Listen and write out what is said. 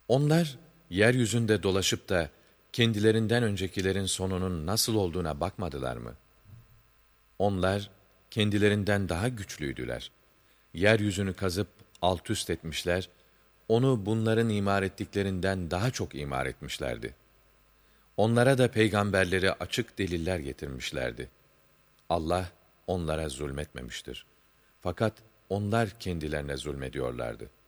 Onlar, yeryüzünde dolaşıp da kendilerinden öncekilerin sonunun nasıl olduğuna bakmadılar mı? Onlar, kendilerinden daha güçlüydüler. Yeryüzünü kazıp alt üst etmişler, onu bunların imar ettiklerinden daha çok imar etmişlerdi. Onlara da peygamberleri açık deliller getirmişlerdi. Allah onlara zulmetmemiştir. Fakat onlar kendilerine zulmediyorlardı.